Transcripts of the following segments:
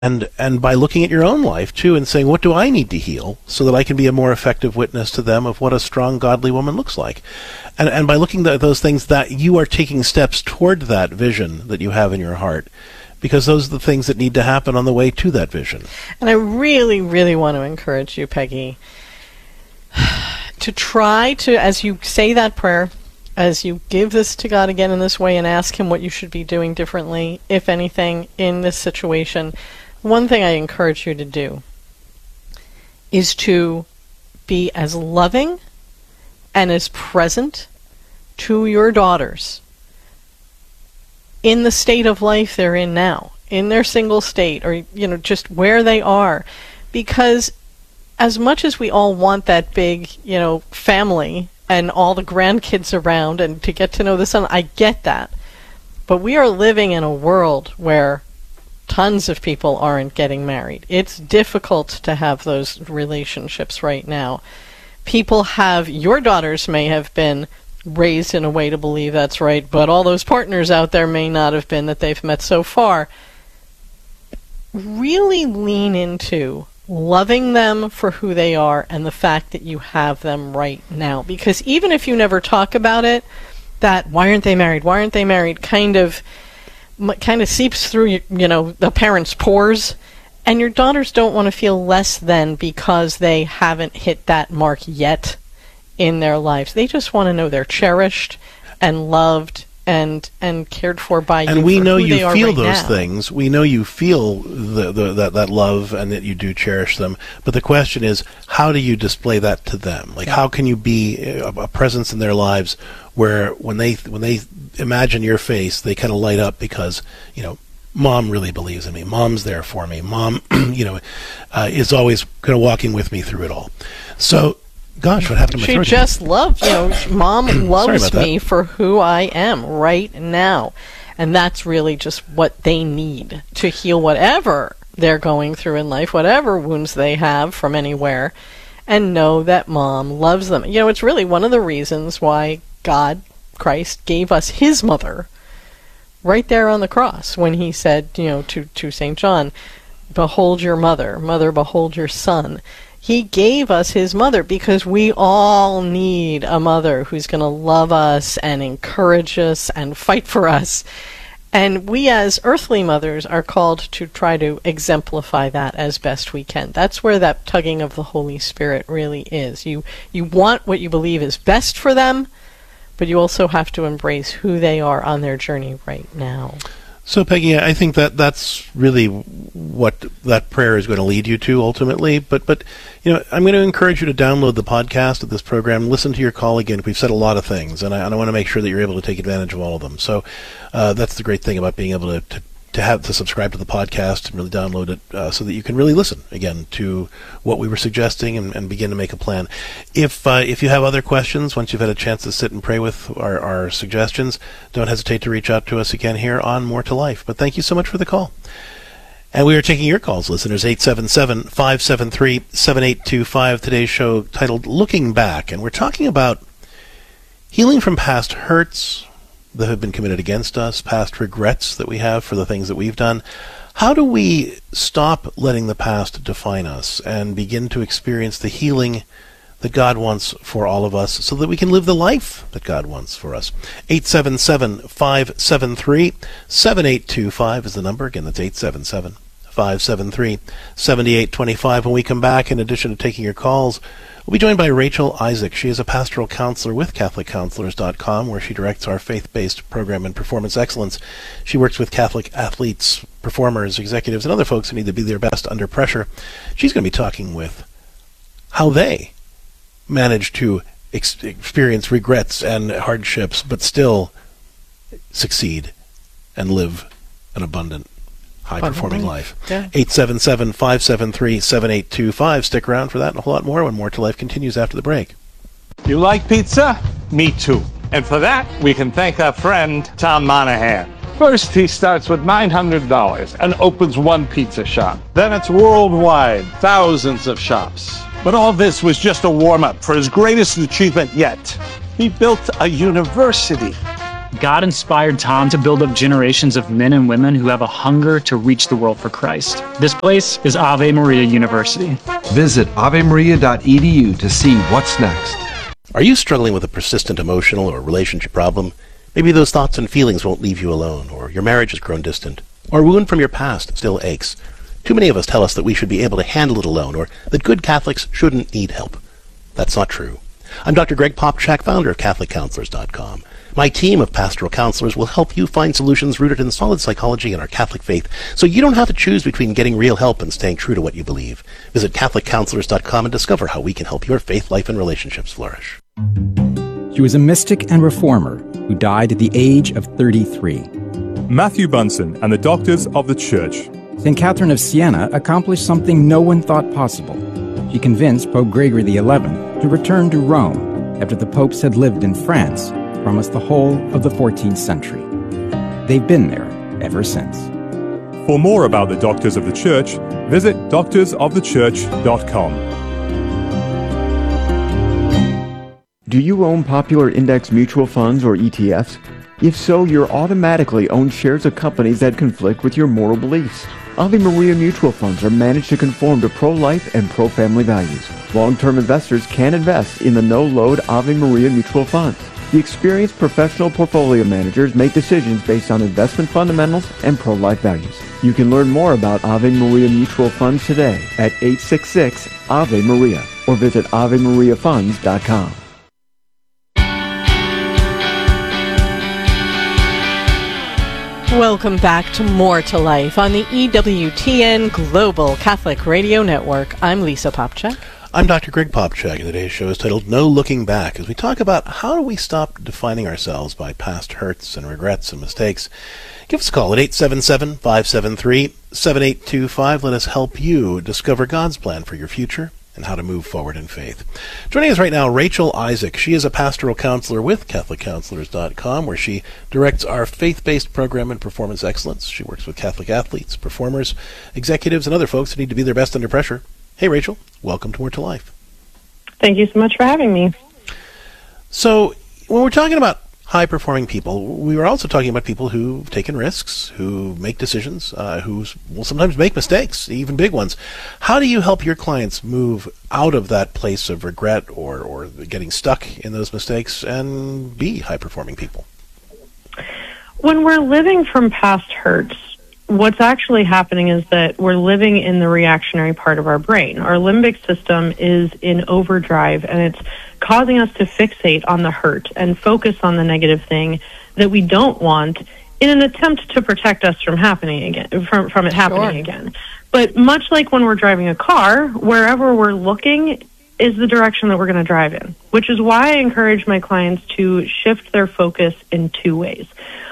and by looking at your own life too and saying, what do I need to heal so that I can be a more effective witness to them of what a strong godly woman looks like, and by looking at those things, that you are taking steps toward that vision that you have in your heart, because those are the things that need to happen on the way to that vision. And I really, really want to encourage you, Peggy, to try to, as you say that prayer, as you give this to God again in this way and ask Him what you should be doing differently, if anything, in this situation, one thing I encourage you to do is to be as loving and as present to your daughters in the state of life they're in now, in their single state, or just where they are. Because as much as we all want that big, family and all the grandkids around and to get to know the son, I get that. But we are living in a world where tons of people aren't getting married. It's difficult to have those relationships right now. Your daughters may have been raised in a way to believe that's right, but all those partners out there may not have been that they've met so far. Really lean into loving them for who they are and the fact that you have them right now. Because even if you never talk about it, that why aren't they married kind of seeps through the parents' pores, and your daughters don't want to feel less than because they haven't hit that mark yet in their lives. They just want to know they're cherished and loved and cared for by you. And we know you feel right those now. things. We know you feel that love and that you do cherish them. But the question is, how do you display that to them? Like, how can you be a presence in their lives where when they imagine your face, they kind of light up because Mom really believes in me. Mom's there for me. Mom, is always kind of walking with me through it all. So. Gosh, what happened to my throat? She just loves, Mom loves me for who I am right now. And that's really just what they need to heal whatever they're going through in life, whatever wounds they have from anywhere, and know that Mom loves them. It's really one of the reasons why God, Christ, gave us His mother right there on the cross when He said, to St. John, behold your mother, mother, behold your son. He gave us His mother because we all need a mother who's going to love us and encourage us and fight for us. And we as earthly mothers are called to try to exemplify that as best we can. That's where that tugging of the Holy Spirit really is. You want what you believe is best for them, but you also have to embrace who they are on their journey right now. So, Peggy, I think that's really what that prayer is going to lead you to ultimately. But I'm going to encourage you to download the podcast of this program, listen to your call again. We've said a lot of things, and I want to make sure that you're able to take advantage of all of them. So that's the great thing about being able to subscribe to the podcast and really download it so that you can really listen again to what we were suggesting and begin to make a plan. If you have other questions, once you've had a chance to sit and pray with our suggestions, don't hesitate to reach out to us again here on More to Life. But thank you so much for the call. And we are taking your calls, listeners, 877-573-7825. Today's show titled Looking Back. And we're talking about healing from past hurts that have been committed against us, past regrets that we have for the things that we've done. How do we stop letting the past define us and begin to experience the healing that God wants for all of us so that we can live the life that God wants for us? 877-573-7825 is the number. Again, that's 877-573-7825. When we come back, in addition to taking your calls, we'll be joined by Rachel Isaac. She is a pastoral counselor with CatholicCounselors.com, where she directs our faith-based program in performance excellence. She works with Catholic athletes, performers, executives, and other folks who need to be their best under pressure. She's going to be talking with how they manage to experience regrets and hardships, but still succeed and live an abundant, high-performing life. Yeah. 877-573-7825. Stick around for that and a whole lot more when More to Life continues after the break. You like pizza? Me too. And for that, we can thank our friend, Tom Monahan. First, he starts with $900 and opens one pizza shop. Then it's worldwide, thousands of shops. But all this was just a warm-up for his greatest achievement yet. He built a university. God inspired Tom to build up generations of men and women who have a hunger to reach the world for Christ. This place is Ave Maria University. Visit avemaria.edu to see what's next. Are you struggling with a persistent emotional or relationship problem? Maybe those thoughts and feelings won't leave you alone, or your marriage has grown distant, or a wound from your past still aches. Too many of us tell us that we should be able to handle it alone, or that good Catholics shouldn't need help. That's not true. I'm Dr. Greg Popchak, founder of CatholicCounselors.com. My team of pastoral counselors will help you find solutions rooted in solid psychology and our Catholic faith, so you don't have to choose between getting real help and staying true to what you believe. Visit CatholicCounselors.com and discover how we can help your faith, life, and relationships flourish. She was a mystic and reformer who died at the age of 33. Matthew Bunson and the Doctors of the Church. St. Catherine of Siena accomplished something no one thought possible. She convinced Pope Gregory XI to return to Rome after the popes had lived in France for almost the whole of the 14th century. They've been there ever since. For more about the Doctors of the Church, visit doctorsofthechurch.com. Do you own popular index mutual funds or ETFs? If so, you're automatically own shares of companies that conflict with your moral beliefs. Ave Maria mutual funds are managed to conform to pro-life and pro-family values. Long-term investors can invest in the no-load Ave Maria mutual funds. The experienced professional portfolio managers make decisions based on investment fundamentals and pro-life values. You can learn more about Ave Maria mutual funds today at 866 Ave Maria or visit AveMariaFunds.com. Welcome back to More to Life on the EWTN Global Catholic Radio Network. I'm Lisa Popchak. I'm Dr. Greg Popchak, and today's show is titled No Looking Back, as we talk about how do we stop defining ourselves by past hurts and regrets and mistakes. Give us a call at 877-573-7825. Let us help you discover God's plan for your future and how to move forward in faith. Joining us right now, Rachel Isaac. She is a pastoral counselor with CatholicCounselors.com, where she directs our faith-based program in performance excellence. She works with Catholic athletes, performers, executives, and other folks who need to be their best under pressure. Hey, Rachel. Welcome to More to Life. Thank you so much for having me. So, when we're talking about high-performing people, we were also talking about people who've taken risks, who make decisions, who will sometimes make mistakes, even big ones. How do you help your clients move out of that place of regret or getting stuck in those mistakes and be high-performing people? When we're living from past hurts, what's actually happening is that we're living in the reactionary part of our brain. Our limbic system is in overdrive, and it's causing us to fixate on the hurt and focus on the negative thing that we don't want in an attempt to protect us from happening again, from it happening again. But much like when we're driving a car, wherever we're looking is the direction that we're going to drive in, which is why I encourage my clients to shift their focus in two ways.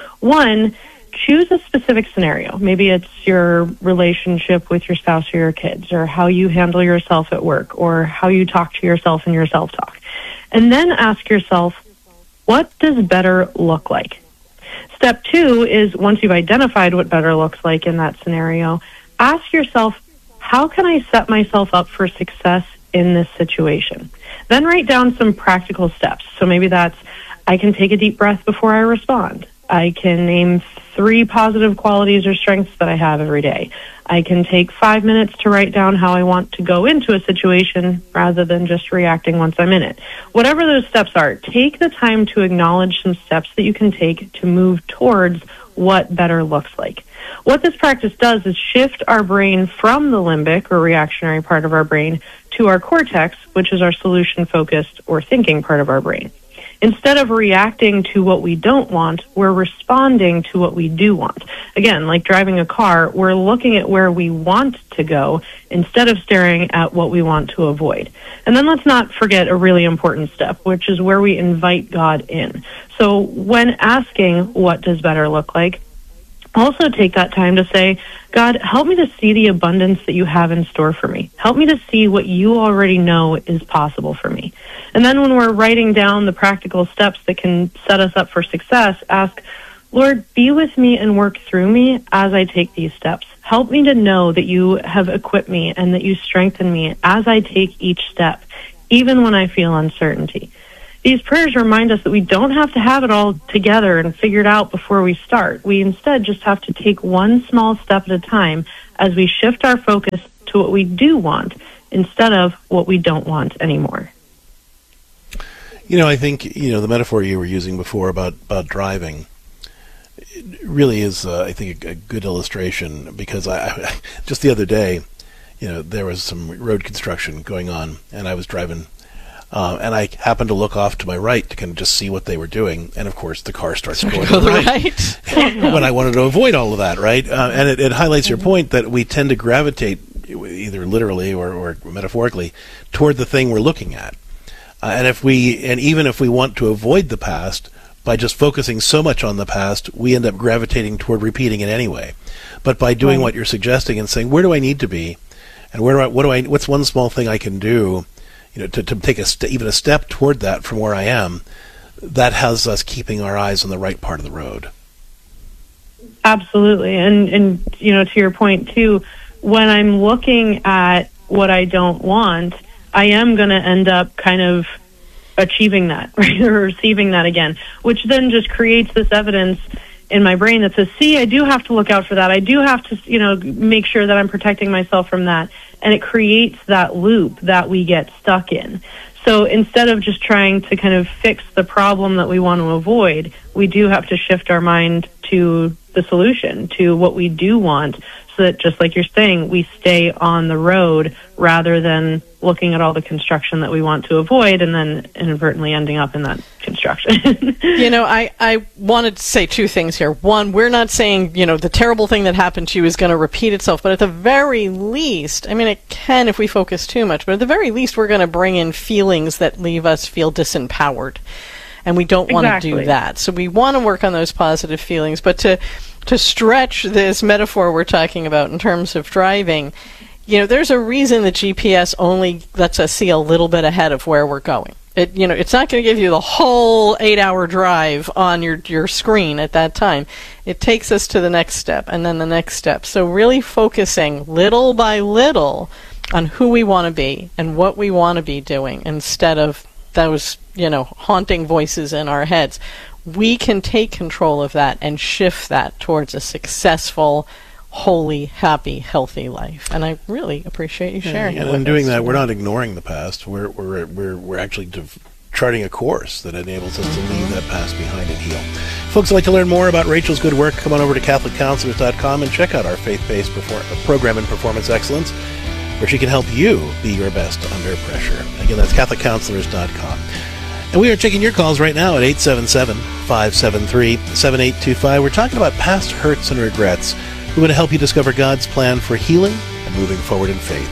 One, choose a specific scenario. Maybe it's your relationship with your spouse or your kids, or how you handle yourself at work, or how you talk to yourself in your self-talk. And then ask yourself, what does better look like? Step two is, once you've identified what better looks like in that scenario, ask yourself, how can I set myself up for success in this situation? Then write down some practical steps. So maybe that's, I can take a deep breath before I respond. I can name 3 positive qualities or strengths that I have every day. I can take 5 minutes to write down how I want to go into a situation rather than just reacting once I'm in it. Whatever those steps are, take the time to acknowledge some steps that you can take to move towards what better looks like. What this practice does is shift our brain from the limbic or reactionary part of our brain to our cortex, which is our solution-focused or thinking part of our brain. Instead of reacting to what we don't want, we're responding to what we do want. Again, like driving a car, we're looking at where we want to go instead of staring at what we want to avoid. And then let's not forget a really important step, which is where we invite God in. So when asking, what does better look like, also take that time to say, God, help me to see the abundance that you have in store for me. Help me to see what you already know is possible for me. And then when we're writing down the practical steps that can set us up for success, ask, Lord, be with me and work through me as I take these steps. Help me to know that you have equipped me and that you strengthen me as I take each step, even when I feel uncertainty. These prayers remind us that we don't have to have it all together and figured out before we start. We instead just have to take one small step at a time as we shift our focus to what we do want instead of what we don't want anymore. I think, the metaphor you were using before about driving really is, I think, a good illustration, because I just the other day, there was some road construction going on, and I was driving, and I happened to look off to my right to kind of just see what they were doing, and of course the car starts going to the right. When I wanted to avoid all of that, right? And it highlights your point that we tend to gravitate, either literally or metaphorically, toward the thing we're looking at. And even if we want to avoid the past, by just focusing so much on the past, we end up gravitating toward repeating it anyway. But by doing what you're suggesting and saying, where do I need to be, and what's one small thing I can do, to take even a step toward that from where I am, that has us keeping our eyes on the right part of the road. Absolutely, and to your point too, when I'm looking at what I don't want, I am going to end up kind of achieving that, right, or receiving that again, which then just creates this evidence in my brain that says, see, I do have to look out for that. I do have to, make sure that I'm protecting myself from that. And it creates that loop that we get stuck in. So instead of just trying to kind of fix the problem that we want to avoid, we do have to shift our mind to the solution, to what we do want, so that, just like you're saying, we stay on the road rather than looking at all the construction that we want to avoid and then inadvertently ending up in that construction. I wanted to say two things here. One, we're not saying, the terrible thing that happened to you is going to repeat itself, but at the very least, it can if we focus too much, but at the very least, we're going to bring in feelings that leave us feel disempowered. And we don't want to do that. So we want to work on those positive feelings. But to stretch this metaphor we're talking about in terms of driving, there's a reason the GPS only lets us see a little bit ahead of where we're going. It's not going to give you the whole 8-hour drive on your screen at that time. It takes us to the next step and then the next step. So really focusing little by little on who we want to be and what we want to be doing instead of those, haunting voices in our heads. We can take control of that and shift that towards a successful, holy, happy, healthy life. And I really appreciate you sharing it. And in doing that, we're not ignoring the past. We're actually charting a course that enables us to leave that past behind and heal. Folks who'd like to learn more about Rachel's good work, come on over to CatholicCounselors.com and check out our faith-based program in performance excellence, where she can help you be your best under pressure. Again, that's CatholicCounselors.com. And we are taking your calls right now at 877-573-7825. We're talking about past hurts and regrets. We're going to help you discover God's plan for healing and moving forward in faith.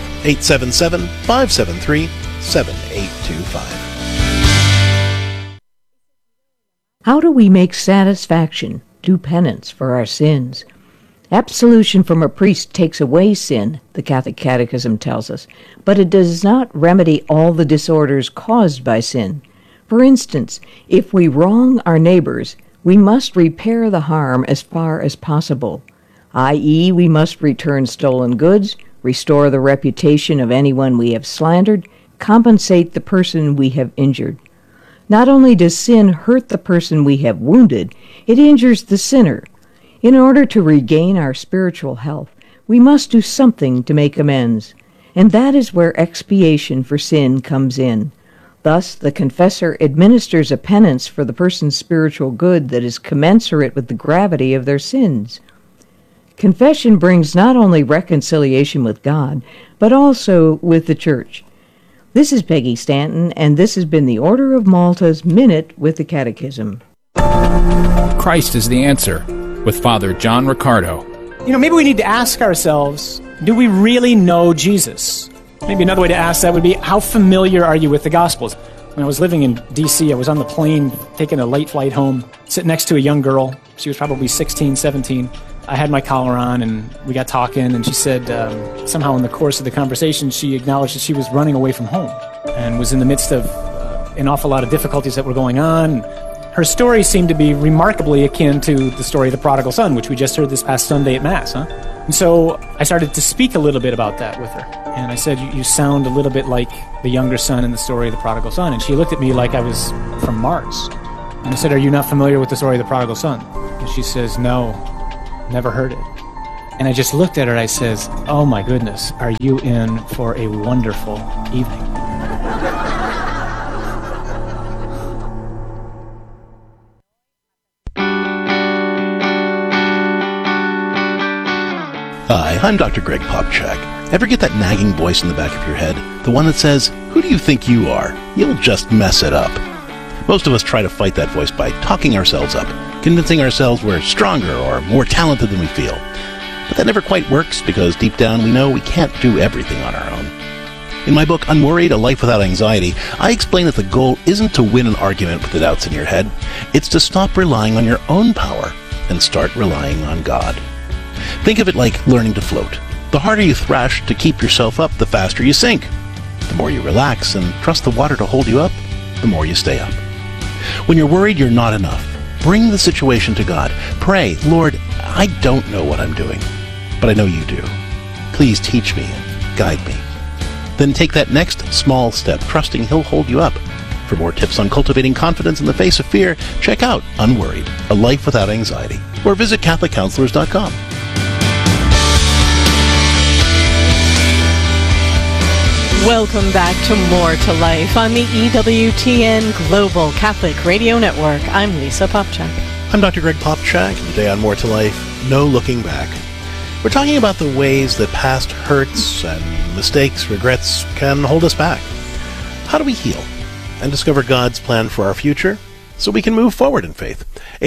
877-573-7825. How do we make satisfaction, do penance for our sins? Absolution from a priest takes away sin, the Catholic Catechism tells us, but it does not remedy all the disorders caused by sin. For instance, if we wrong our neighbors, we must repair the harm as far as possible, i.e., we must return stolen goods, restore the reputation of anyone we have slandered, compensate the person we have injured. Not only does sin hurt the person we have wounded, it injures the sinner. In order to regain our spiritual health, we must do something to make amends, and that is where expiation for sin comes in. Thus, the confessor administers a penance for the person's spiritual good that is commensurate with the gravity of their sins. Confession brings not only reconciliation with God, but also with the Church. This is Peggy Stanton, and this has been the Order of Malta's Minute with the Catechism. Christ is the answer, with Father John Riccardo. Maybe we need to ask ourselves, do we really know Jesus? Maybe another way to ask that would be, how familiar are you with the Gospels? When I was living in D.C., I was on the plane taking a late flight home, sitting next to a young girl. She was probably 16, 17. I had my collar on, and we got talking, and she said somehow in the course of the conversation, she acknowledged that she was running away from home and was in the midst of an awful lot of difficulties that were going on. Her story seemed to be remarkably akin to the story of the prodigal son, which we just heard this past Sunday at Mass. And so I started to speak a little bit about that with her. And I said, you sound a little bit like the younger son in the story of the prodigal son. And she looked at me like I was from Mars. And I said, are you not familiar with the story of the prodigal son? And she says, no, never heard it. And I just looked at her and I says, oh my goodness, are you in for a wonderful evening? Hi, I'm Dr. Greg Popchak. Ever get that nagging voice in the back of your head? The one that says, who do you think you are? You'll just mess it up. Most of us try to fight that voice by talking ourselves up, convincing ourselves we're stronger or more talented than we feel. But that never quite works because deep down we know we can't do everything on our own. In my book, Unworried, A Life Without Anxiety, I explain that the goal isn't to win an argument with the doubts in your head. It's to stop relying on your own power and start relying on God. Think of it like learning to float. The harder you thrash to keep yourself up, the faster you sink. The more you relax and trust the water to hold you up, the more you stay up. When you're worried you're not enough, bring the situation to God. Pray, Lord, I don't know what I'm doing, but I know you do. Please teach me and guide me. Then take that next small step, trusting He'll hold you up. For more tips on cultivating confidence in the face of fear, check out Unworried, A Life Without Anxiety, or visit CatholicCounselors.com. Welcome back to More to Life on the EWTN Global Catholic Radio Network. I'm Lisa Popchak. I'm Dr. Greg Popchak, and today on More to Life, no looking back. We're talking about the ways that past hurts and mistakes, regrets can hold us back. How do we heal and discover God's plan for our future so we can move forward in faith?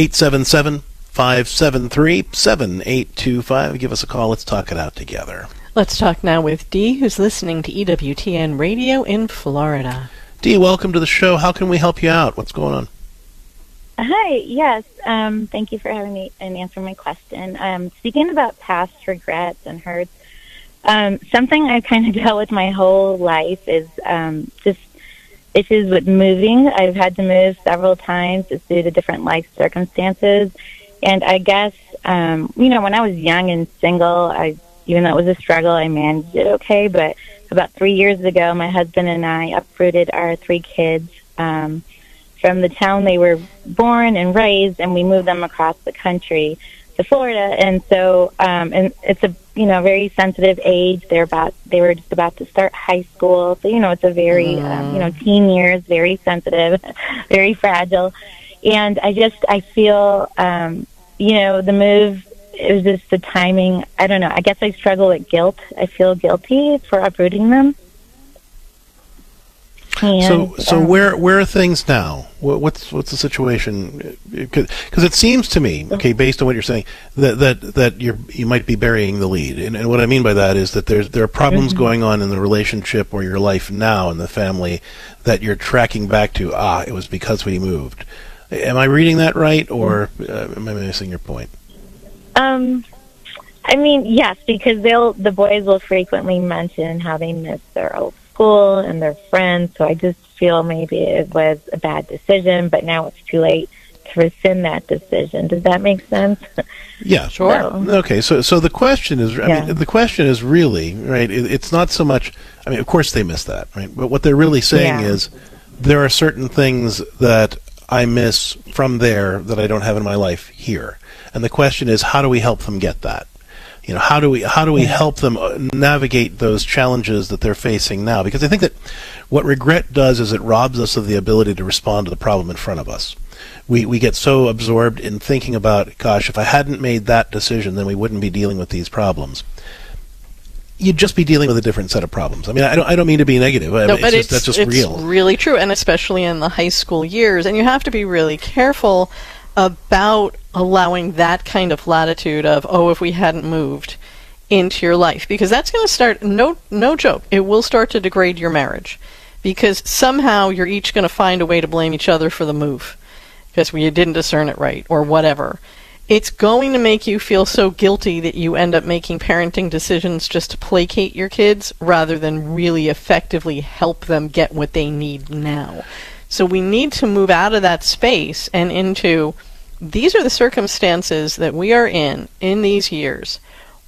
877-573-7825. Give us a call. Let's talk it out together. Let's talk now with Dee, who's listening to EWTN Radio in Florida. Dee, welcome to the show. How can we help you out? What's going on? Hi, yes. Thank you for having me and answering my question. Speaking about past regrets and hurts, something I've kind of dealt with my whole life is just issues with moving. I've had to move several times just due to different life circumstances. And I guess, when I was young and single, even though it was a struggle, I managed it okay. But about 3 years ago, my husband and I uprooted our 3 kids from the town they were born and raised, and we moved them across the country to Florida. And so, and it's a very sensitive age. They were just about to start high school, so it's a very teen years, very sensitive, very fragile. And I feel the move. It was just the timing. I don't know. I guess I struggle with guilt. I feel guilty for uprooting them. And, so where are things now? What's the situation? Because it seems to me, okay, based on what you're saying, that you might be burying the lead. And what I mean by that is that there are problems going on in the relationship or your life now in the family that you're tracking back to. It was because we moved. Am I reading that right, or am I missing your point? Yes, because the boys will frequently mention how they miss their old school and their friends, so I just feel maybe it was a bad decision, but now it's too late to rescind that decision. Does that make sense? Yeah, sure. Okay, so the question is, the question is really, right, it's not so much, of course they miss that, right, but what they're really saying is there are certain things that I miss from there that I don't have in my life here. And the question is, how do we help them get that? How do we help them navigate those challenges that they're facing now? Because I think that what regret does is it robs us of the ability to respond to the problem in front of us. We get so absorbed in thinking about, gosh, if I hadn't made that decision, then we wouldn't be dealing with these problems. You'd just be dealing with a different set of problems. I don't mean to be negative. That's just real. It's really true, and especially in the high school years. And you have to be really careful about allowing that kind of latitude of, if we hadn't moved into your life, because that's going to start, no joke, it will start to degrade your marriage, because somehow you're each going to find a way to blame each other for the move, because you didn't discern it right, or whatever. It's going to make you feel so guilty that you end up making parenting decisions just to placate your kids, rather than really effectively help them get what they need now. So we need to move out of that space and into, these are the circumstances that we are in these years.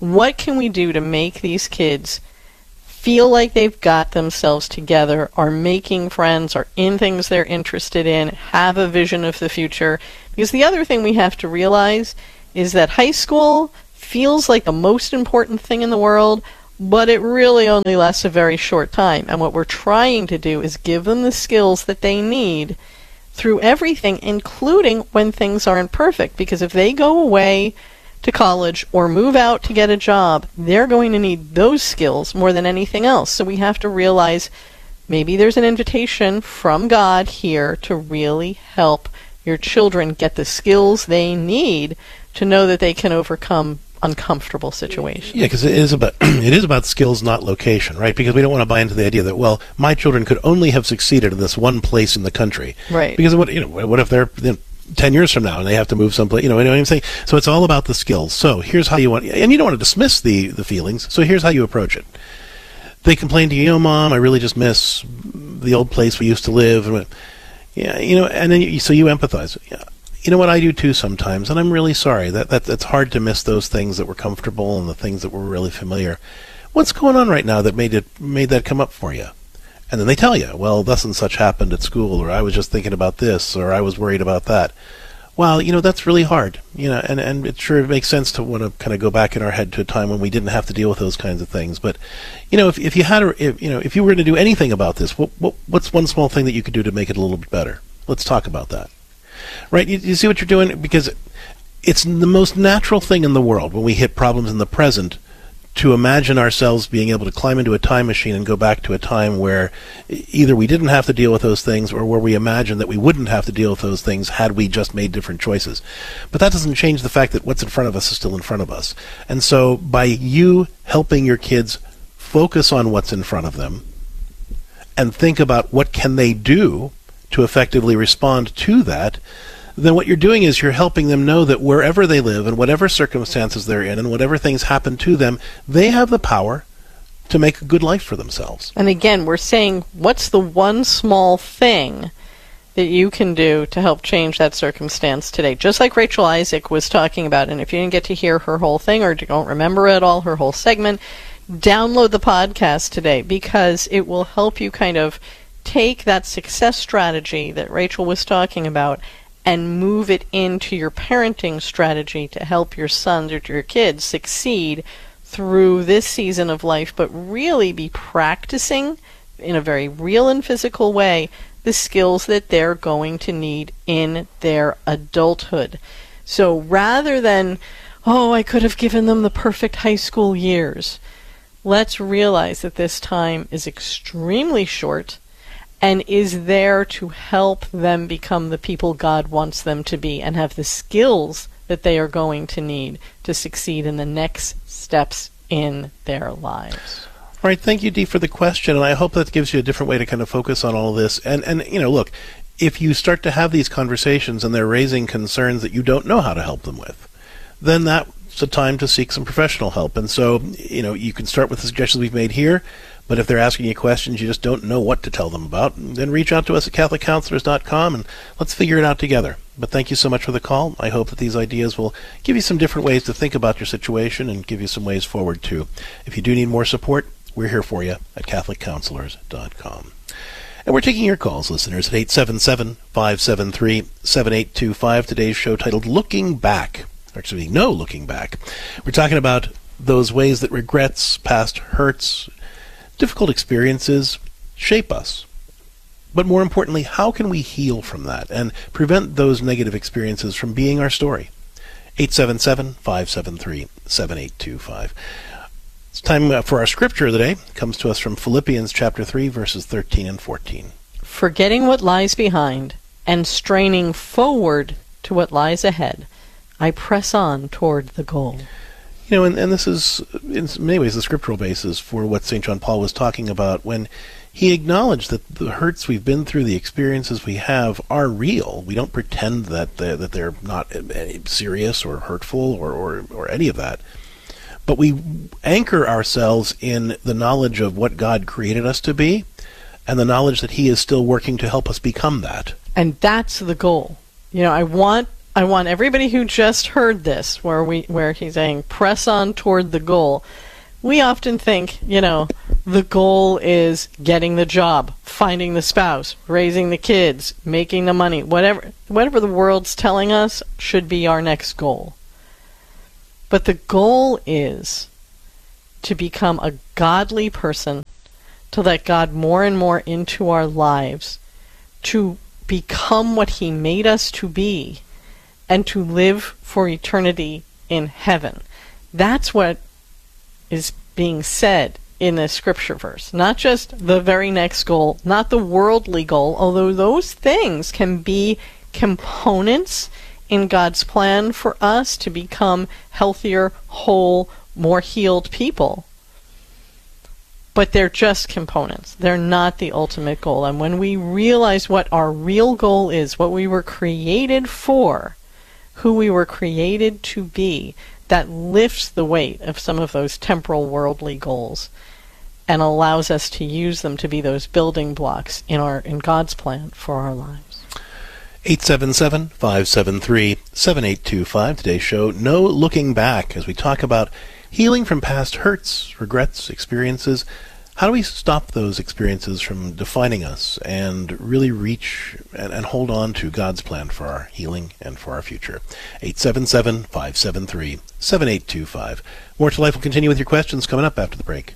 What can we do to make these kids feel like they've got themselves together, are making friends, are in things they're interested in, have a vision of the future? Because the other thing we have to realize is that high school feels like the most important thing in the world, but it really only lasts a very short time. And what we're trying to do is give them the skills that they need through everything, including when things aren't perfect. Because if they go away to college or move out to get a job, they're going to need those skills more than anything else. So we have to realize maybe there's an invitation from God here to really help your children get the skills they need to know that they can overcome uncomfortable situations. Yeah, because it is about skills, not location, right? Because we don't want to buy into the idea that, well, my children could only have succeeded in this one place in the country, right? Because what if they're 10 years from now and they have to move someplace? You know what I'm saying? So it's all about the skills. So here's how you want, and you don't want to dismiss the feelings. So here's how you approach it. They complain to you, Mom, I really just miss the old place we used to live, and and then so you empathize. Yeah. You know what, I do too sometimes, and I'm really sorry. That's hard to miss those things that were comfortable and the things that were really familiar. What's going on right now that made that come up for you? And then they tell you, well, thus and such happened at school, or I was just thinking about this, or I was worried about that. Well, that's really hard. And it sure makes sense to want to kind of go back in our head to a time when we didn't have to deal with those kinds of things. But if you were going to do anything about this, what's one small thing that you could do to make it a little bit better? Let's talk about that. Right, you see what you're doing? Because it's the most natural thing in the world when we hit problems in the present to imagine ourselves being able to climb into a time machine and go back to a time where either we didn't have to deal with those things or where we imagined that we wouldn't have to deal with those things had we just made different choices. But that doesn't change the fact that what's in front of us is still in front of us. And so by you helping your kids focus on what's in front of them and think about what can they do to effectively respond to that, then what you're doing is you're helping them know that wherever they live and whatever circumstances they're in and whatever things happen to them, they have the power to make a good life for themselves. And again, we're saying, what's the one small thing that you can do to help change that circumstance today? Just like Rachel Isaac was talking about, and if you didn't get to hear her whole thing or don't remember at all her whole segment, download the podcast today, because it will help you kind of take that success strategy that Rachel was talking about and move it into your parenting strategy to help your sons or your kids succeed through this season of life, but really be practicing in a very real and physical way the skills that they're going to need in their adulthood. So rather than, I could have given them the perfect high school years, let's realize that this time is extremely short and is there to help them become the people God wants them to be and have the skills that they are going to need to succeed in the next steps in their lives. All right, thank you, Dee, for the question, and I hope that gives you a different way to kind of focus on all of this. And look, if you start to have these conversations and they're raising concerns that you don't know how to help them with, then that's a time to seek some professional help. And so, you can start with the suggestions we've made here. But if they're asking you questions you just don't know what to tell them about, then reach out to us at CatholicCounselors.com and let's figure it out together. But thank you so much for the call. I hope that these ideas will give you some different ways to think about your situation and give you some ways forward too. If you do need more support, we're here for you at CatholicCounselors.com. And we're taking your calls, listeners, at 877-573-7825. Today's show titled Looking Back. Actually, no looking back. We're talking about those ways that regrets, past hurts, difficult experiences shape us. But more importantly, how can we heal from that and prevent those negative experiences from being our story? 877-573-7825. It's time for our scripture of the day. It comes to us from Philippians chapter 3, verses 13 and 14. Forgetting what lies behind and straining forward to what lies ahead, I press on toward the goal. And this is, in many ways, the scriptural basis for what St. John Paul was talking about when he acknowledged that the hurts we've been through, the experiences we have, are real. We don't pretend that they're not serious or hurtful or any of that. But we anchor ourselves in the knowledge of what God created us to be and the knowledge that He is still working to help us become that. And that's the goal. I want I want everybody who just heard this, where he's saying, press on toward the goal. We often think, the goal is getting the job, finding the spouse, raising the kids, making the money, whatever the world's telling us should be our next goal. But the goal is to become a godly person, to let God more and more into our lives, to become what He made us to be, and to live for eternity in heaven. That's what is being said in this scripture verse. Not just the very next goal, not the worldly goal, although those things can be components in God's plan for us to become healthier, whole, more healed people. But they're just components. They're not the ultimate goal. And when we realize what our real goal is, what we were created for, who we were created to be, that lifts the weight of some of those temporal worldly goals and allows us to use them to be those building blocks in God's plan for our lives. 877-573-7825. Today's show, No Looking Back, as we talk about healing from past hurts, regrets, experiences. How do we stop those experiences from defining us and really reach and hold on to God's plan for our healing and for our future? 877-573-7825. More to Life will continue with your questions coming up after the break.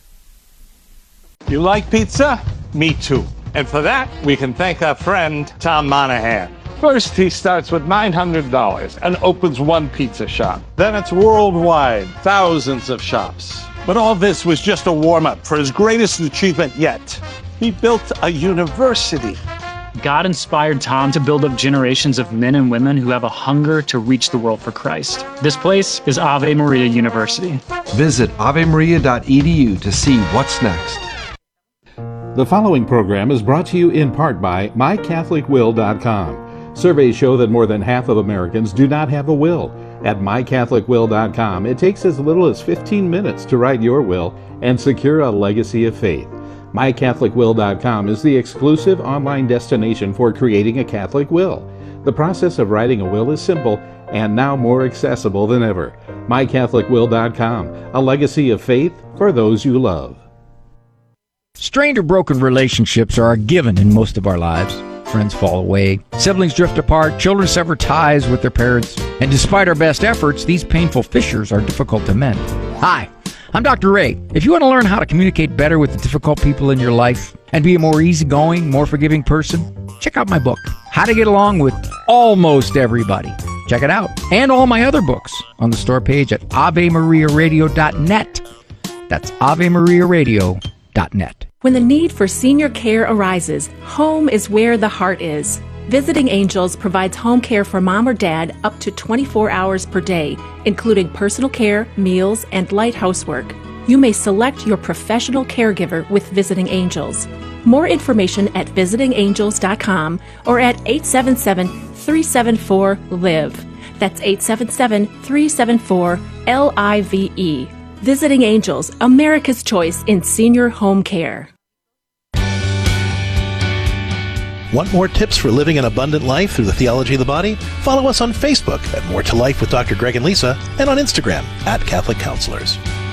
You like pizza? Me too. And for that, we can thank our friend Tom Monahan. First, he starts with $900 and opens one pizza shop. Then it's worldwide, thousands of shops. But all this was just a warm-up for his greatest achievement yet. He built a university. God inspired Tom to build up generations of men and women who have a hunger to reach the world for Christ. This place is Ave Maria University. Visit avemaria.edu to see what's next. The following program is brought to you in part by MyCatholicWill.com. Surveys show that more than half of Americans do not have a will. At MyCatholicWill.com, it takes as little as 15 minutes to write your will and secure a legacy of faith. MyCatholicWill.com is the exclusive online destination for creating a Catholic will. The process of writing a will is simple and now more accessible than ever. MyCatholicWill.com, a legacy of faith for those you love. Strained or broken relationships are a given in most of our lives. Friends fall away, siblings drift apart, children sever ties with their parents, and despite our best efforts, these painful fissures are difficult to mend. Hi, I'm Dr. Ray. If you want to learn how to communicate better with the difficult people in your life and be a more easygoing, more forgiving person, check out my book, How to Get Along with Almost Everybody. Check it out, and all my other books on the store page at AveMariaRadio.net. That's AveMariaRadio.net. When the need for senior care arises, home is where the heart is. Visiting Angels provides home care for mom or dad up to 24 hours per day, including personal care, meals, and light housework. You may select your professional caregiver with Visiting Angels. More information at visitingangels.com or at 877-374-LIVE. That's 877-374-LIVE. Visiting Angels, America's choice in senior home care. Want more tips for living an abundant life through the theology of the body? Follow us on Facebook at More to Life with Dr. Greg and Lisa, and on Instagram at Catholic Counselors.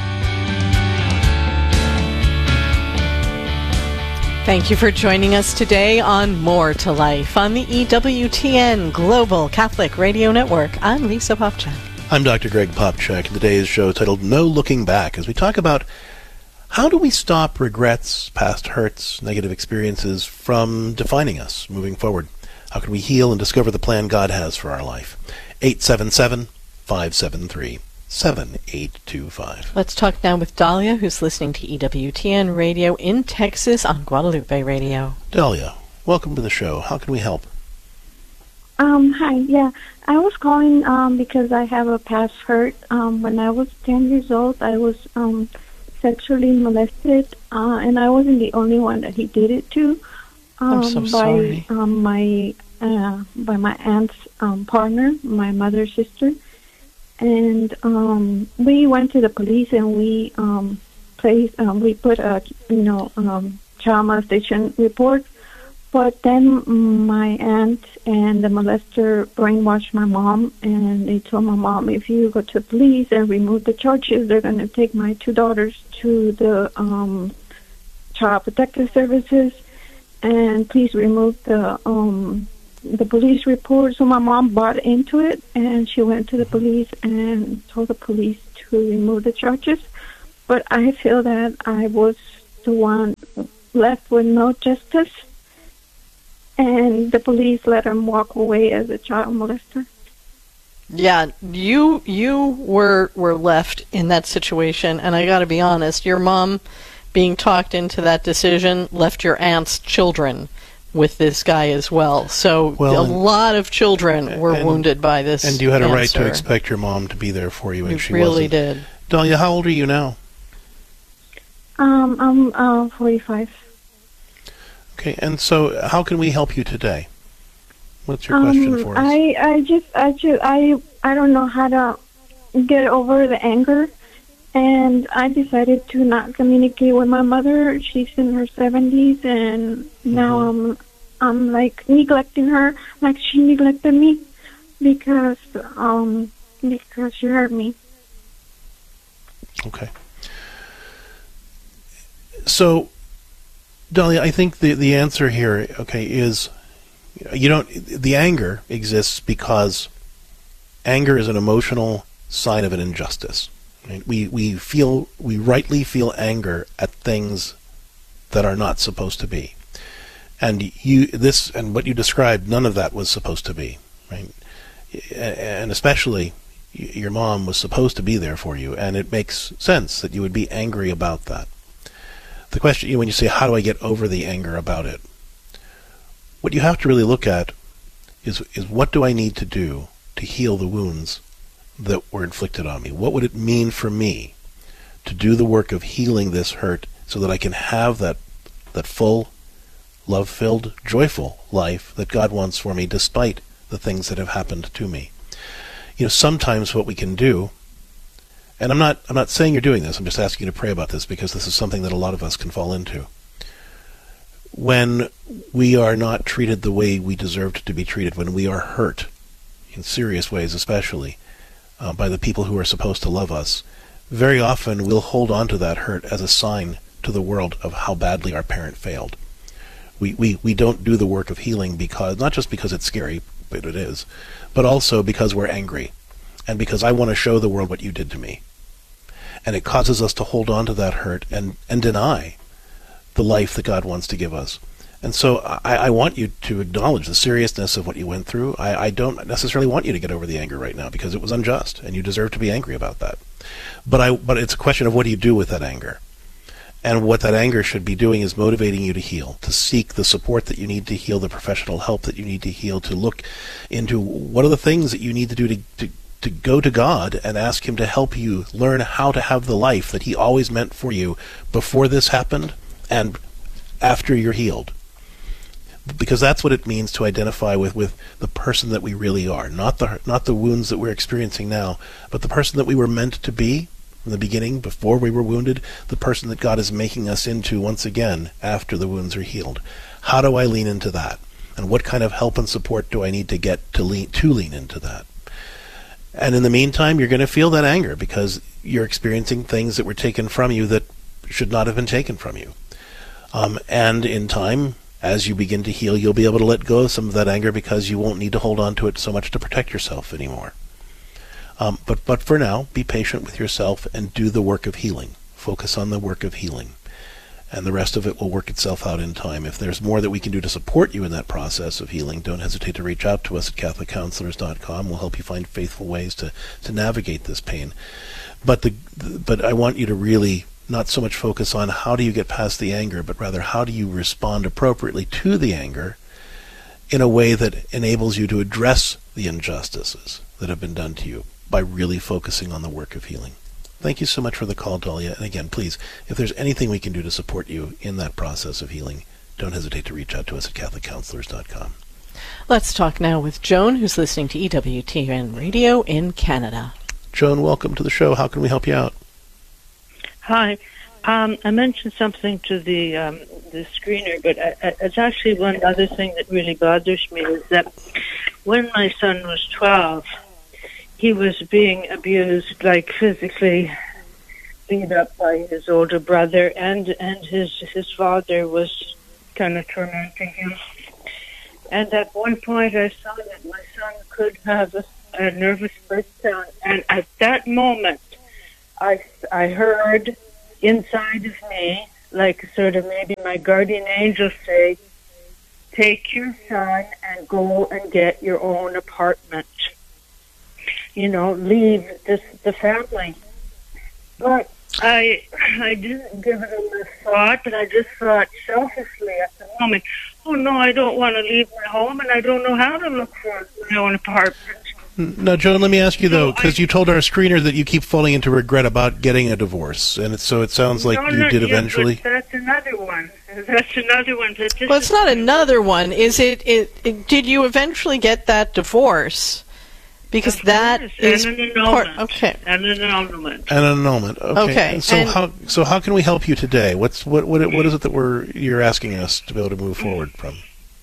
Thank you for joining us today on More to Life on the EWTN Global Catholic Radio Network. I'm Lisa Popchak. I'm Dr. Greg Popchak, and today's show titled No Looking Back, as we talk about how do we stop regrets, past hurts, negative experiences from defining us moving forward? How can we heal and discover the plan God has for our life? 877-573-7825. Let's talk now with Dahlia, who's listening to EWTN Radio in Texas on Guadalupe Radio. Dahlia, welcome to the show. How can we help? Hi, yeah. I was calling because I have a past hurt. When I was 10 years old, I was sexually molested, and I wasn't the only one that he did it to. I'm so sorry. By my aunt's partner, my mother's sister. And we went to the police and we put a child molestation report. But then my aunt and the molester brainwashed my mom, and they told my mom, if you go to the police and remove the charges, they're going to take my 2 daughters to the Child Protective Services, and please remove the police report. So my mom bought into it, and she went to the police and told the police to remove the charges. But I feel that I was the one left with no justice, and the police let him walk away as a child molester. Yeah, you were left in that situation, and I got to be honest, your mom being talked into that decision left your aunt's children with this guy as well. So a lot of children were wounded by this. And you had a right answer. to expect your mom to be there for you, and she really wasn't. did. Dahlia, how old are you now? I'm 45. Okay, and so how can we help you today? What's your question for us? I don't know how to get over the anger, and I decided to not communicate with my mother. She's in her 70s, and now I'm like neglecting her, like she neglected me, because she hurt me. Okay. So, Dahlia, I think the answer here, okay, is the anger exists because anger is an emotional sign of an injustice. Right? We rightly feel anger at things that are not supposed to be. And what you described, none of that was supposed to be, right? And especially your mom was supposed to be there for you, and it makes sense that you would be angry about that. The question, when you say, how do I get over the anger about it? What you have to really look at is what do I need to do to heal the wounds that were inflicted on me? What would it mean for me to do the work of healing this hurt so that I can have that full, love-filled, joyful life that God wants for me despite the things that have happened to me? Sometimes what we can do, and I'm not saying you're doing this, I'm just asking you to pray about this because this is something that a lot of us can fall into. When we are not treated the way we deserved to be treated, when we are hurt, in serious ways especially, by the people who are supposed to love us, very often we'll hold on to that hurt as a sign to the world of how badly our parent failed. We don't do the work of healing because, not just because it's scary, but it is, but also because we're angry, and because I want to show the world what you did to me. And it causes us to hold on to that hurt and deny the life that God wants to give us. And so I want you to acknowledge the seriousness of what you went through. I don't necessarily want you to get over the anger right now because it was unjust, and you deserve to be angry about that. But it's a question of what do you do with that anger? And what that anger should be doing is motivating you to heal, to seek the support that you need to heal, the professional help that you need to heal, to look into what are the things that you need to do to go to God and ask Him to help you learn how to have the life that He always meant for you before this happened and after you're healed. Because that's what it means to identify with the person that we really are, not the wounds that we're experiencing now, but the person that we were meant to be from the beginning, before we were wounded, the person that God is making us into once again after the wounds are healed. How do I lean into that? And what kind of help and support do I need to get to lean into that? And in the meantime, you're going to feel that anger because you're experiencing things that were taken from you that should not have been taken from you. And in time, as you begin to heal, you'll be able to let go of some of that anger because you won't need to hold on to it so much to protect yourself anymore. But for now, be patient with yourself and do the work of healing. Focus on the work of healing. And the rest of it will work itself out in time. If there's more that we can do to support you in that process of healing, don't hesitate to reach out to us at CatholicCounselors.com. We'll help you find faithful ways to navigate this pain. But I want you to really not so much focus on how do you get past the anger, but rather how do you respond appropriately to the anger in a way that enables you to address the injustices that have been done to you by really focusing on the work of healing. Thank you so much for the call, Dahlia. And again, please, if there's anything we can do to support you in that process of healing, don't hesitate to reach out to us at CatholicCounselors.com. Let's talk now with Joan, who's listening to EWTN Radio in Canada. Joan, welcome to the show. How can we help you out? Hi. I mentioned something to the the screener, but it's actually one other thing that really bothers me is that when my son was 12, he was being abused, like physically beat up by his older brother, and his father was kind of tormenting him. And at one point I saw that my son could have a nervous breakdown, and at that moment I heard inside of me, like sort of maybe my guardian angel say, take your son and go and get your own apartment. You know, leave the family. But I didn't give it a much thought, but I just thought selfishly at the moment, oh no, I don't want to leave my home, and I don't know how to look for my own apartment. Now, Joan, let me ask you, though, because you told our screener that you keep falling into regret about getting a divorce, and so it sounds like you did eventually. But that's another one. That's another one. Well, it's not another one. Is it? Did you eventually get that divorce? Because that is an annulment. part. Okay. And an annulment. An annulment. Okay. So how can we help you today? What is it that you're asking us to be able to move forward from?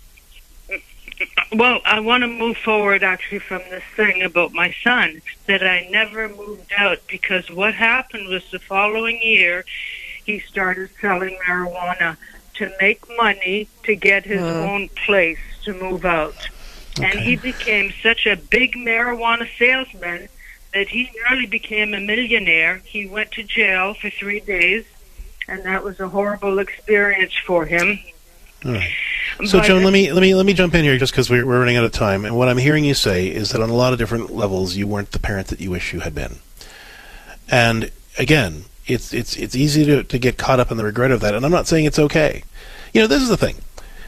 Well, I want to move forward actually from this thing about my son, that I never moved out, because what happened was the following year he started selling marijuana to make money to get his own place to move out. Okay. And he became such a big marijuana salesman that he nearly became a millionaire. He went to jail for 3 days, and that was a horrible experience for him. All right. So, Joan, let me jump in here just because we're running out of time. And what I'm hearing you say is that on a lot of different levels, you weren't the parent that you wish you had been. And again, it's easy to get caught up in the regret of that. And I'm not saying it's okay. You know, this is the thing.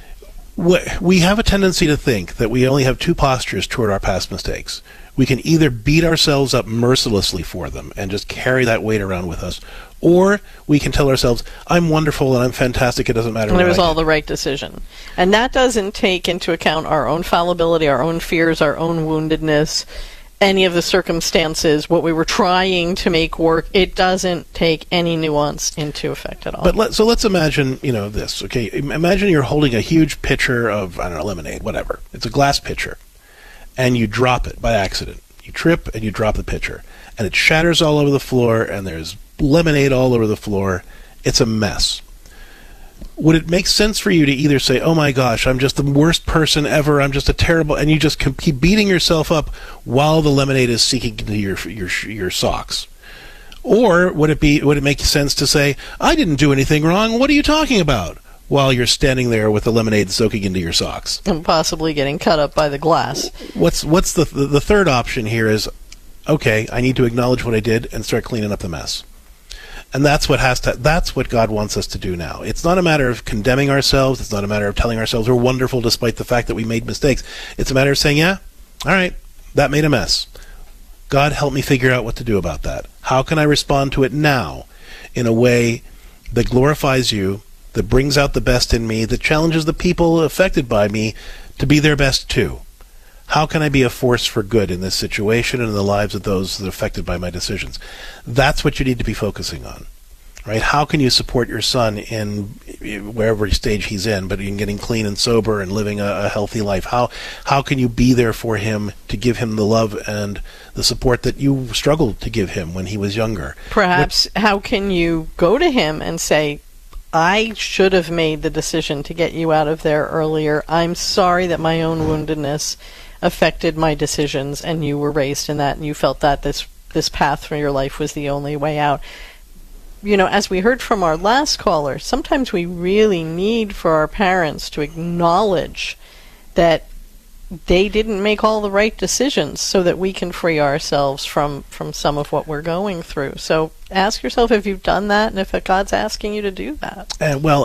We have a tendency to think that we only have two postures toward our past mistakes. We can either beat ourselves up mercilessly for them and just carry that weight around with us, or we can tell ourselves, I'm wonderful and I'm fantastic, it doesn't matter what I did. And it was all the right decision. And that doesn't take into account our own fallibility, our own fears, our own woundedness, any of the circumstances, what we were trying to make work. It doesn't take any nuance into effect at all. But let's imagine, this, okay? Imagine you're holding a huge pitcher of, I don't know, lemonade, whatever. It's a glass pitcher. And you drop it by accident. You trip and you drop the pitcher. And it shatters all over the floor, and there's lemonade all over the floor. It's a mess. Would it make sense for you to either say, oh my gosh, I'm just the worst person ever, I'm just a terrible, and you just keep beating yourself up while the lemonade is seeking into your socks? Or would it make sense to say, I didn't do anything wrong, what are you talking about? While you're standing there with the lemonade soaking into your socks. And possibly getting cut up by the glass. What's the third option here is, okay, I need to acknowledge what I did and start cleaning up the mess. And that's what God wants us to do now. It's not a matter of condemning ourselves. It's not a matter of telling ourselves we're wonderful despite the fact that we made mistakes. It's a matter of saying, yeah, all right, that made a mess. God, help me figure out what to do about that. How can I respond to it now in a way that glorifies you, that brings out the best in me, that challenges the people affected by me to be their best too? How can I be a force for good in this situation and in the lives of those that are affected by my decisions? That's what you need to be focusing on, right? How can you support your son in wherever stage he's in, but in getting clean and sober and living a healthy life? How can you be there for him to give him the love and the support that you struggled to give him when he was younger? Perhaps how can you go to him and say, I should have made the decision to get you out of there earlier. I'm sorry that my own woundedness affected my decisions, and you were raised in that, and you felt that this path for your life was the only way out. As we heard from our last caller, sometimes we really need for our parents to acknowledge that they didn't make all the right decisions so that we can free ourselves from some of what we're going through. So ask yourself if you've done that and if God's asking you to do that.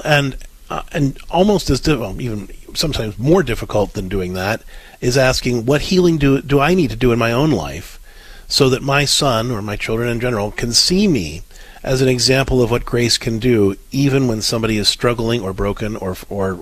And almost as even sometimes more difficult than doing that is asking, what healing do I need to do in my own life so that my son or my children in general can see me as an example of what grace can do, even when somebody is struggling or broken or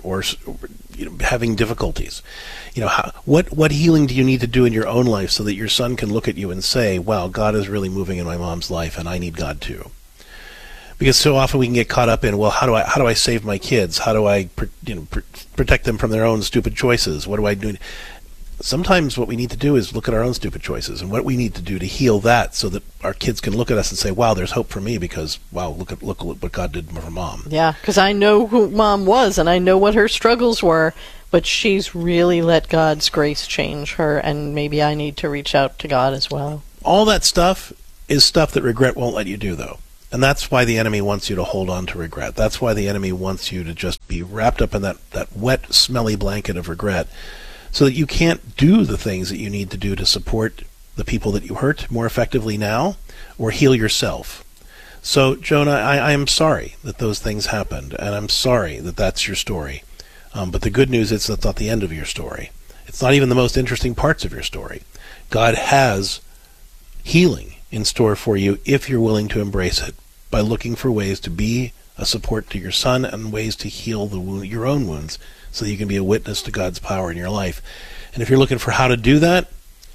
having difficulties. What healing do you need to do in your own life so that your son can look at you and say, wow, God is really moving in my mom's life and I need God too? Because so often we can get caught up in, well, how do I save my kids? How do I protect them from their own stupid choices? What do I do? Sometimes what we need to do is look at our own stupid choices and what we need to do to heal that, so that our kids can look at us and say, wow, there's hope for me, because wow, look at what God did for Mom. Yeah, because I know who Mom was and I know what her struggles were, but she's really let God's grace change her, and maybe I need to reach out to God as well. All that stuff is stuff that regret won't let you do, though. And that's why the enemy wants you to hold on to regret. That's why the enemy wants you to just be wrapped up in that wet, smelly blanket of regret, so that you can't do the things that you need to do to support the people that you hurt more effectively now, or heal yourself. So, Jonah, I am sorry that those things happened, and I'm sorry that that's your story. But the good news is that's not the end of your story. It's not even the most interesting parts of your story. God has healing in store for you if you're willing to embrace it, by looking for ways to be a support to your son and ways to heal your own wounds, so that you can be a witness to God's power in your life. And if you're looking for how to do that,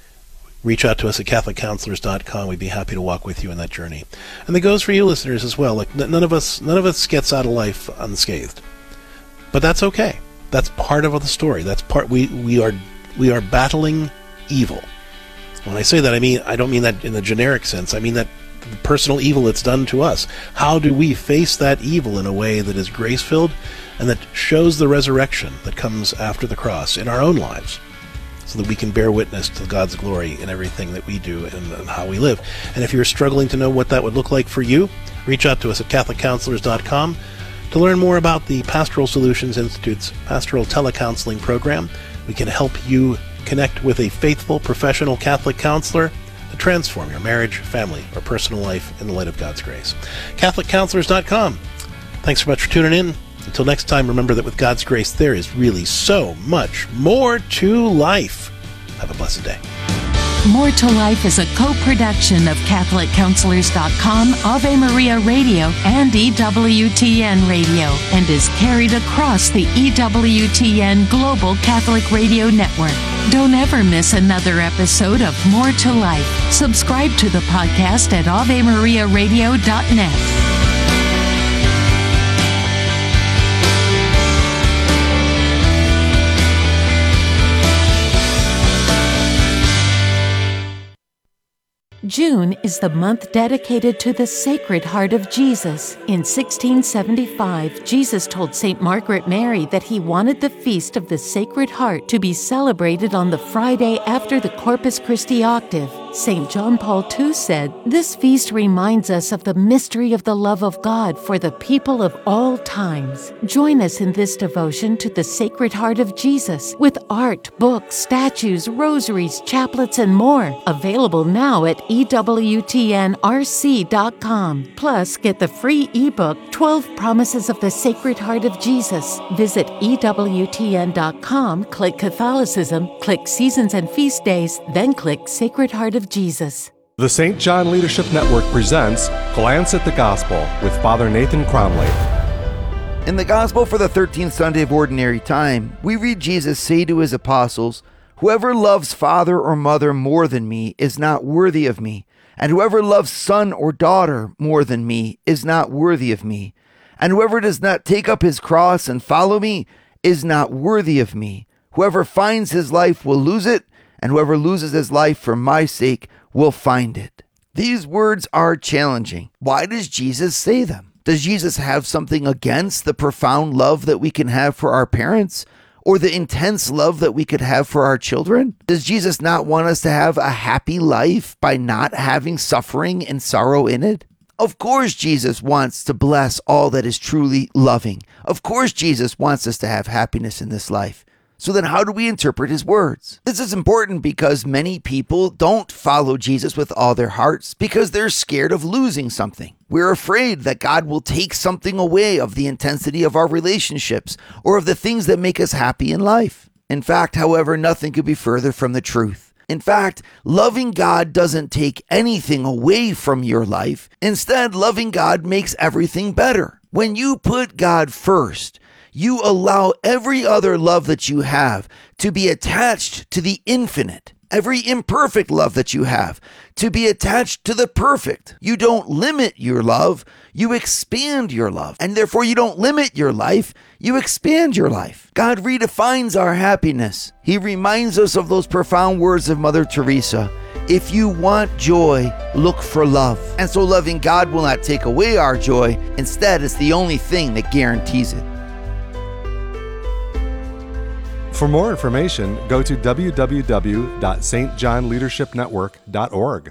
reach out to us at CatholicCounselors.com. We'd be happy to walk with you in that journey. And that goes for you listeners as well. Like none of us gets out of life unscathed, but that's okay. That's part of the story. That's part. We are battling evil. When I say that, I don't mean that in the generic sense. I mean that the personal evil that's done to us. How do we face that evil in a way that is grace-filled and that shows the resurrection that comes after the cross in our own lives, so that we can bear witness to God's glory in everything that we do and how we live? And if you're struggling to know what that would look like for you, reach out to us at CatholicCounselors.com to learn more about the Pastoral Solutions Institute's Pastoral Telecounseling program. We can help you connect with a faithful, professional Catholic counselor to transform your marriage, family, or personal life in the light of God's grace. CatholicCounselors.com. Thanks so much for tuning in. Until next time, remember that with God's grace, there is really so much more to life. Have a blessed day. More to Life is a co-production of CatholicCounselors.com, Ave Maria Radio, and EWTN Radio, and is carried across the EWTN Global Catholic Radio Network. Don't ever miss another episode of More to Life. Subscribe to the podcast at AveMariaRadio.net. June is the month dedicated to the Sacred Heart of Jesus. In 1675, Jesus told St. Margaret Mary that he wanted the Feast of the Sacred Heart to be celebrated on the Friday after the Corpus Christi octave. St. John Paul II said, "This feast reminds us of the mystery of the love of God for the people of all times." Join us in this devotion to the Sacred Heart of Jesus with art, books, statues, rosaries, chaplets, and more. Available now at EWTNRC.com. Plus, get the free ebook, 12 Promises of the Sacred Heart of Jesus. Visit EWTN.com, click Catholicism, click Seasons and Feast Days, then click Sacred Heart of Jesus. The St. John Leadership Network presents Glance at the Gospel with Father Nathan Cromley. In the Gospel for the 13th Sunday of Ordinary Time, we read Jesus say to his apostles, "Whoever loves father or mother more than me is not worthy of me, and whoever loves son or daughter more than me is not worthy of me, and whoever does not take up his cross and follow me is not worthy of me. Whoever finds his life will lose it, and whoever loses his life for my sake will find it." These words are challenging. Why does Jesus say them? Does Jesus have something against the profound love that we can have for our parents, or the intense love that we could have for our children? Does Jesus not want us to have a happy life by not having suffering and sorrow in it? Of course Jesus wants to bless all that is truly loving. Of course Jesus wants us to have happiness in this life. So then how do we interpret his words? This is important because many people don't follow Jesus with all their hearts because they're scared of losing something. We're afraid that God will take something away of the intensity of our relationships or of the things that make us happy in life. In fact, however, nothing could be further from the truth. In fact, loving God doesn't take anything away from your life. Instead, loving God makes everything better. When you put God first, you allow every other love that you have to be attached to the infinite. every imperfect love that you have, to be attached to the perfect. You don't limit your love, you expand your love. And therefore you don't limit your life, you expand your life. God redefines our happiness. He reminds us of those profound words of Mother Teresa. If you want joy, look for love. And so loving God will not take away our joy. Instead, it's the only thing that guarantees it. For more information, go to www.stjohnleadershipnetwork.org.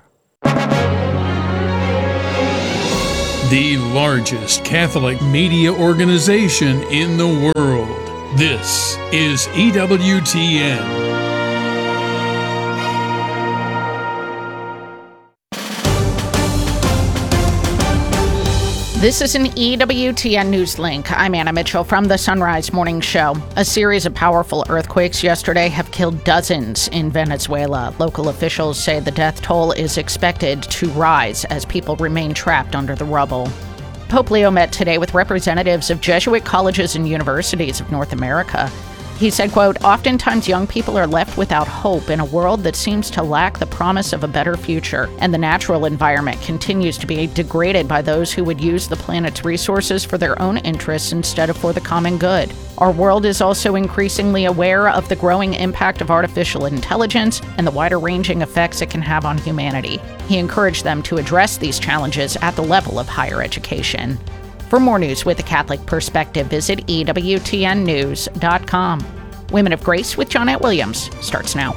The largest Catholic media organization in the world. This is EWTN. This is an EWTN News Link. I'm Anna Mitchell from the Sunrise Morning Show. A series of powerful earthquakes yesterday have killed dozens in Venezuela. Local officials say the death toll is expected to rise as people remain trapped under the rubble. Pope Leo met today with representatives of Jesuit colleges and universities of North America. He said, quote, "Oftentimes young people are left without hope in a world that seems to lack the promise of a better future, and the natural environment continues to be degraded by those who would use the planet's resources for their own interests instead of for the common good. Our world is also increasingly aware of the growing impact of artificial intelligence and the wider-ranging effects it can have on humanity." He encouraged them to address these challenges at the level of higher education. For more news with a Catholic perspective, visit EWTNnews.com. Women of Grace with Johnette Williams starts now.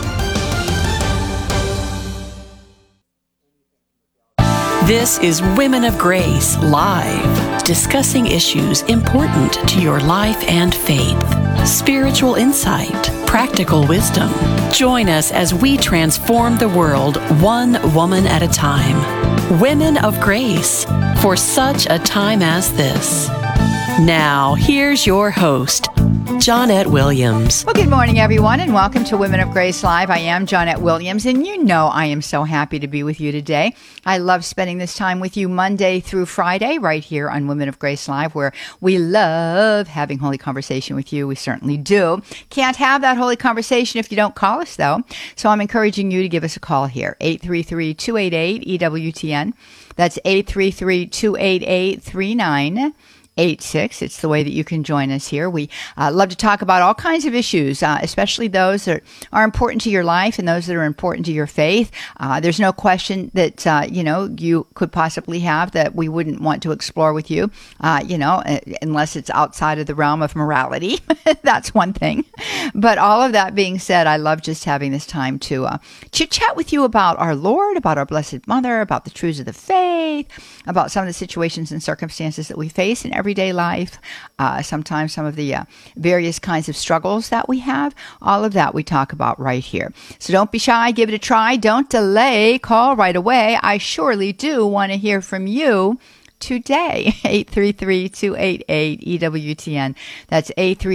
This is Women of Grace Live, discussing issues important to your life and faith. Spiritual insight, practical wisdom. Join us as we transform the world one woman at a time. Women of Grace, for such a time as this. Now, here's your host, Johnette Williams. Well, good morning, everyone, and welcome to Women of Grace Live. I am Johnette Williams, and you know I am so happy to be with you today. I love spending this time with you Monday through Friday right here on Women of Grace Live, where we love having holy conversation with you. We certainly do. Can't have that holy conversation if you don't call us, though. So I'm encouraging you to give us a call here, 833-288-EWTN. That's 833-288-3986. It's the way that you can join us here. We love to talk about all kinds of issues, especially those that are important to your life and those that are important to your faith. There's no question that, you could possibly have that we wouldn't want to explore with you, unless it's outside of the realm of morality. That's one thing. But all of that being said, I love just having this time to chit-chat with you about our Lord, about our Blessed Mother, about the truths of the faith, about some of the situations and circumstances that we face in everyday life, sometimes some of the various kinds of struggles that we have. All of that we talk about right here. So don't be shy. Give it a try. Don't delay. Call right away. I surely do want to hear from you today. 833-288-EWTN. That's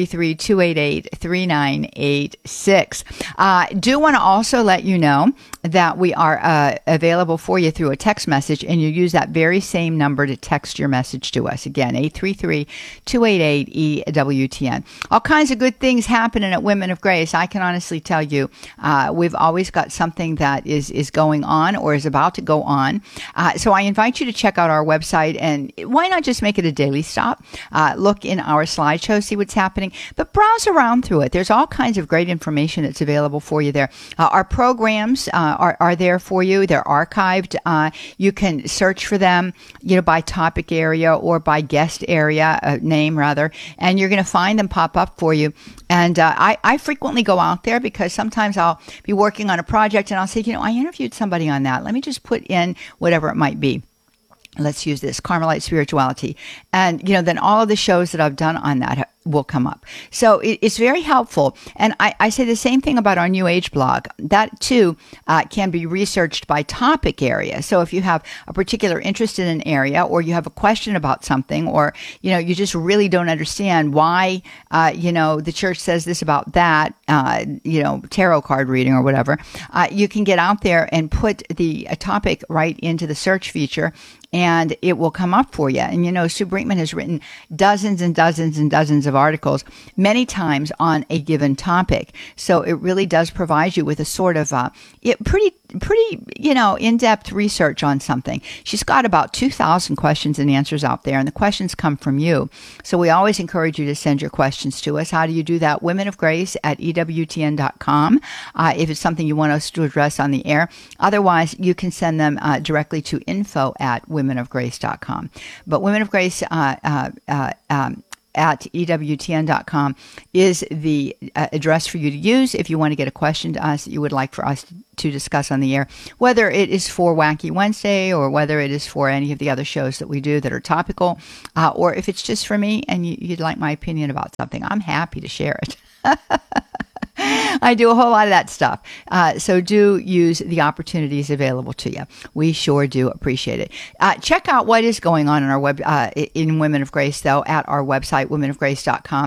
833-288-3986. Do want to also let you know that we are available for you through a text message, and you use that very same number to text your message to us. Again, 833-288-EWTN. All kinds of good things happening at Women of Grace. I can honestly tell you, we've always got something that is going on or is about to go on. So I invite you to check out our website, and why not just make it a daily stop? Look in our slideshow, see what's happening, but browse around through it. There's all kinds of great information that's available for you there. Our programs are there for you. They're archived. You can search for them, by topic area or by guest area, name rather, and you're going to find them pop up for you. And I frequently go out there because sometimes I'll be working on a project and I'll say, I interviewed somebody on that. Let me just put in whatever it might be. Let's use this, Carmelite spirituality. And, then all of the shows that I've done on that will come up. So it's very helpful. And I say the same thing about our New Age blog. That too can be researched by topic area. So if you have a particular interest in an area, or you have a question about something, or, you just really don't understand why, the church says this about that, tarot card reading or whatever, you can get out there and put the topic right into the search feature, and it will come up for you. And, Sue Brinkman has written dozens and dozens and dozens of of articles, many times on a given topic. So it really does provide you with a sort of pretty in-depth research on something. She's got about 2,000 questions and answers out there, and the questions come from you. So we always encourage you to send your questions to us. How do you do that? Women of Grace at EWTN.com if it's something you want us to address on the air. Otherwise, you can send them directly to info@womenofgrace.com. But Women of Grace at EWTN.com is the address for you to use if you want to get a question to us that you would like for us to discuss on the air, whether it is for Wacky Wednesday or whether it is for any of the other shows that we do that are topical, or if it's just for me and you'd like my opinion about something. I'm happy to share it. I do a whole lot of that stuff. So do use the opportunities available to you. We sure do appreciate it. Check out what is going on in our web, in Women of Grace, though, at our website, womenofgrace.com.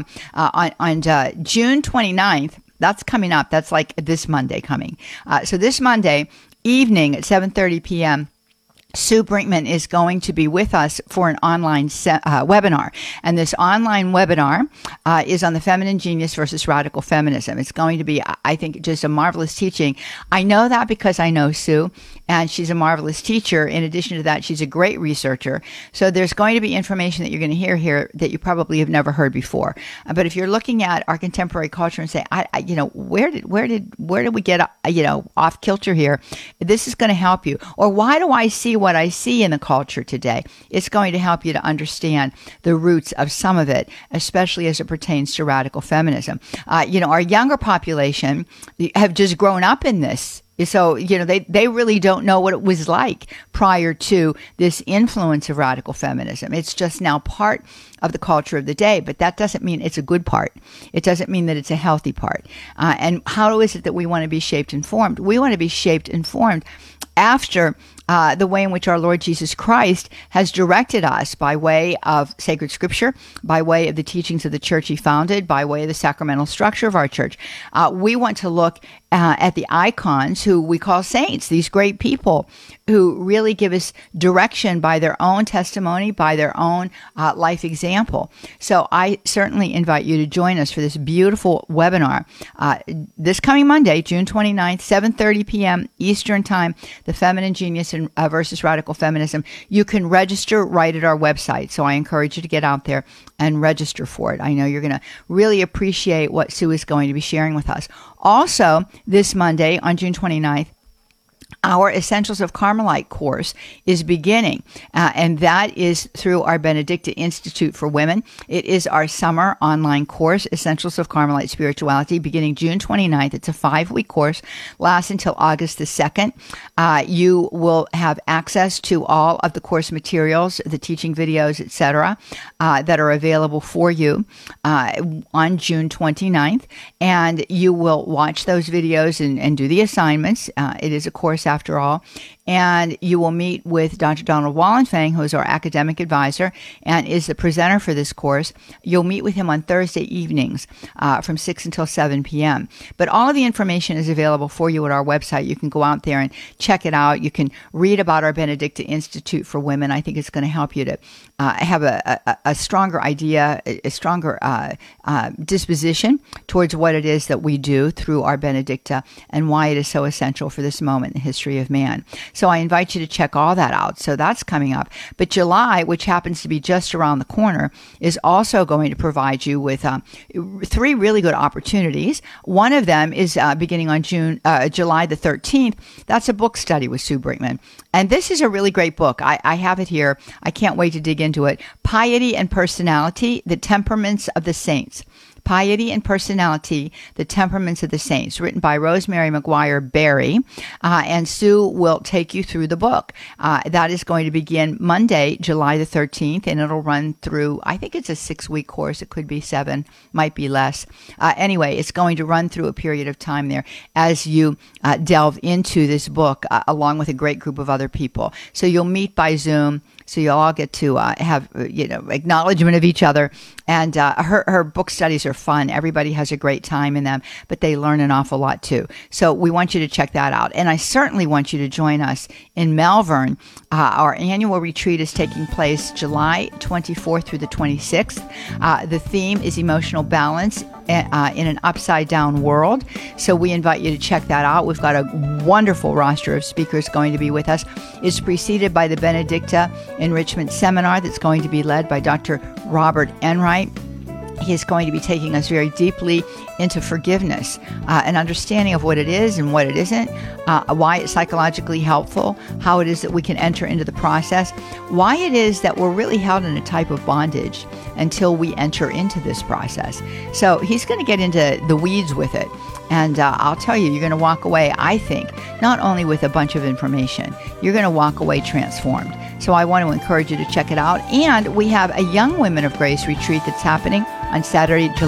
On June 29th, that's coming up. That's like this Monday coming. So this Monday evening at 7:30 p.m., Sue Brinkman is going to be with us for an online webinar. And this online webinar is on the feminine genius versus radical feminism. It's going to be, I think, just a marvelous teaching. I know that because I know Sue, and she's a marvelous teacher. In addition to that, she's a great researcher. So there's going to be information that you're going to hear here that you probably have never heard before. But if you're looking at our contemporary culture and say, where did we get, off kilter here? This is going to help you. Or why do I see what I see in the culture today? It's going to help you to understand the roots of some of it, especially as it pertains to radical feminism. Our younger population have just grown up in this. So, they really don't know what it was like prior to this influence of radical feminism. It's just now part of the culture of the day, but that doesn't mean it's a good part. It doesn't mean that it's a healthy part. And how is it that we want to be shaped and formed? We want to be shaped and formed after the way in which our Lord Jesus Christ has directed us by way of sacred scripture, by way of the teachings of the church he founded, by way of the sacramental structure of our church. We want to look at the icons who we call saints, these great people who really give us direction by their own testimony, by their own life example. So I certainly invite you to join us for this beautiful webinar this coming Monday, June 29th, 7:30 p.m. Eastern Time, The Feminine Genius versus Radical Feminism. You can register right at our website. So I encourage you to get out there and register for it. I know you're going to really appreciate what Sue is going to be sharing with us. Also, this Monday on June 29th, our Essentials of Carmelite course is beginning, and that is through our Benedicta Institute for Women. It is our summer online course, Essentials of Carmelite Spirituality, beginning June 29th. It's a 5-week course, lasts until August the 2nd. You will have access to all of the course materials, the teaching videos, etc., that are available for you on June 29th, and you will watch those videos and do the assignments. It is a course after all. And you will meet with Dr. Donald Wallenfang, who is our academic advisor and is the presenter for this course. You'll meet with him on Thursday evenings from 6 until 7 p.m. But all of the information is available for you at our website. You can go out there and check it out. You can read about our Benedicta Institute for Women. I think it's going to help you to have a stronger idea, a stronger disposition towards what it is that we do through our Benedicta and why it is so essential for this moment in the history of man. So I invite you to check all that out. So that's coming up. But July, which happens to be just around the corner, is also going to provide you with 3 really good opportunities. One of them is beginning on July the 13th. That's a book study with Sue Brinkman. And this is a really great book. I have it here. I can't wait to dig into it. Piety and Personality, The Temperaments of the Saints. Piety and Personality, The Temperaments of the Saints, written by Rosemary McGuire Berry, and Sue will take you through the book. That is going to begin Monday, July the 13th, and it'll run through, I think it's a 6-week course. It could be 7, might be less. Anyway, it's going to run through a period of time there as you delve into this book along with a great group of other people. So you'll meet by Zoom. So you all get to have acknowledgement of each other. And her book studies are fun. Everybody has a great time in them, but they learn an awful lot too. So we want you to check that out. And I certainly want you to join us in Malvern. Our annual retreat is taking place July 24th through the 26th. The theme is emotional balance in an upside down world. So we invite you to check that out. We've got a wonderful roster of speakers going to be with us. It's preceded by the Benedicta Enrichment Seminar that's going to be led by Dr. Robert Enright. He is going to be taking us very deeply into forgiveness, an understanding of what it is and what it isn't, why it's psychologically helpful, how it is that we can enter into the process, why it is that we're really held in a type of bondage until we enter into this process. So he's going to get into the weeds with it. And I'll tell you, you're going to walk away, I think, not only with a bunch of information, you're going to walk away transformed. So I want to encourage you to check it out. And we have a Young Women of Grace retreat that's happening on Saturday, July